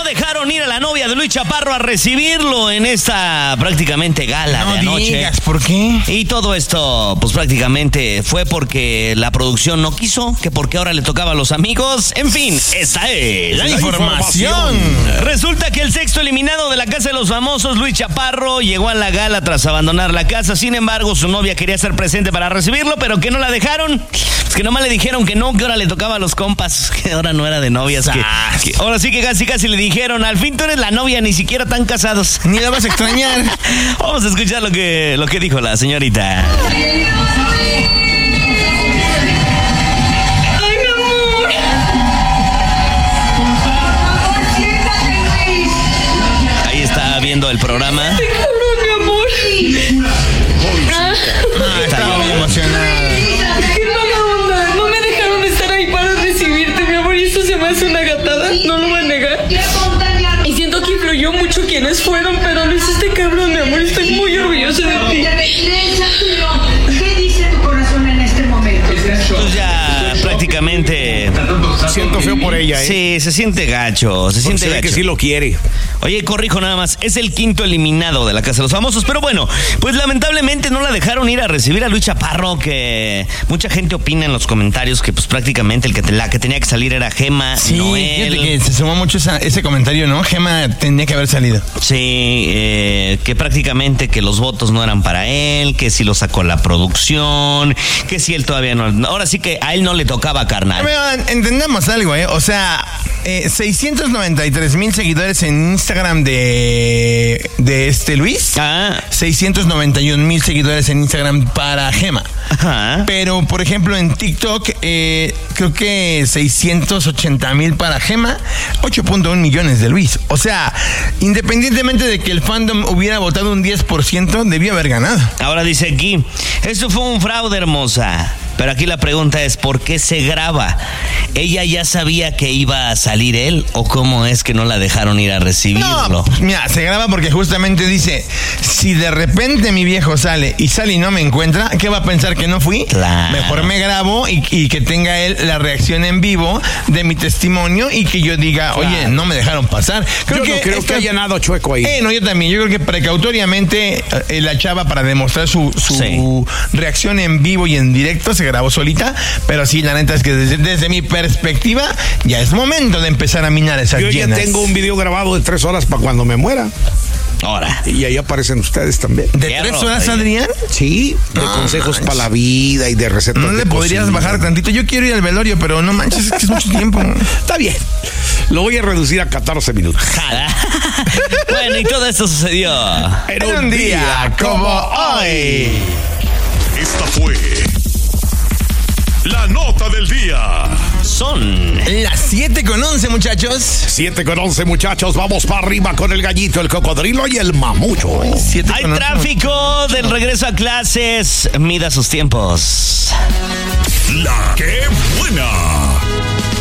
dejaron ir a la novia de Luis Chaparro a recibirlo en esta prácticamente gala de anoche. No digas, ¿por qué? Y todo esto, pues prácticamente fue porque la producción no quiso, que porque ahora le tocaba a los amigos. En fin, esta es la información. Resulta que el sexto eliminado de la Casa de los Famosos, Luis Chaparro, llegó a la gala tras abandonar la casa. Sin embargo, su novia quería estar presente para recibirlo, pero que no la dejaron. Es que nomás le dijeron que no, que ahora le tocaba a los compas, que ahora no era de novias. Que ahora sí que casi le dijeron, al fin tú eres la novia, ni siquiera tan casados. Ni la vas a extrañar. Vamos a escuchar lo que dijo la señorita. Ahí está viendo el programa. Mi amor. Estaba muy emocionada. No me dejaron estar ahí para recibirte, mi amor, y eso se me hace una gatada, no lo voy a negar. Y siento que influyó mucho quienes fueron, pero lo hiciste cabrón, mi amor, estoy muy orgullosa de ti. ¿Qué dice tu corazón en este momento? Pues ya prácticamente Siento feo por ella, Sí, se siente gacho, se siente gacho. que sí lo quiere. Oye, corrijo nada más, es el quinto eliminado de la Casa de los Famosos, pero bueno, pues lamentablemente no la dejaron ir a recibir a Luis Chaparro, que mucha gente opina en los comentarios que pues prácticamente la que tenía que salir era Gema, Sí, no él. fíjate que se sumó mucho ese comentario, ¿no? Gema tenía que haber salido. Sí, que prácticamente que los votos no eran para él, que si lo sacó la producción, que si él todavía no... Ahora sí que a él no le tocaba, carnal. Pero entendamos algo, o sea, 693,000 seguidores en Instagram de Luis. 691,000 seguidores en Instagram para Gema. Ajá. Pero, por ejemplo, en TikTok, creo que 680,000 para Gema, 8.1 millones de Luis. O sea, independientemente de que el fandom hubiera votado un 10%, debió haber ganado. Ahora dice aquí, esto fue un fraude, hermosa. Pero aquí la pregunta es, ¿por qué se graba? ¿Ella ya sabía que iba a salir él o cómo es que no la dejaron ir a recibirlo? No, mira, se graba porque justamente dice, si de repente mi viejo sale y no me encuentra, ¿qué va a pensar, que no fui? Claro. Mejor me grabo y que tenga él la reacción en vivo de mi testimonio y que yo diga, oye, no me dejaron pasar. Yo no creo que haya nada chueco ahí. No, yo también. Yo creo que precautoriamente la chava, para demostrar su reacción en vivo y en directo, se grabó solita, pero sí, la neta es que desde mi perspectiva ya es momento de empezar a minar esas Yo llenas. ya tengo un video grabado de 3 horas para cuando me muera. Ahora. Y ahí aparecen ustedes también. ¿De 3 horas, Adrián? Sí, de consejos para la vida y de recetas. ¿No de le podrías cocina. bajar tantito? Yo quiero ir al velorio, pero no manches, es que es mucho tiempo. Está bien. Lo voy a reducir a 14 minutos. Bueno, y todo esto sucedió En un día como hoy. Esta fue la nota del día. Son Las 7:11, muchachos. 7:11, muchachos. Vamos para arriba con el gallito, el cocodrilo y el mamucho. 7:11. Hay tráfico del regreso a clases. Mida sus tiempos. La que buena.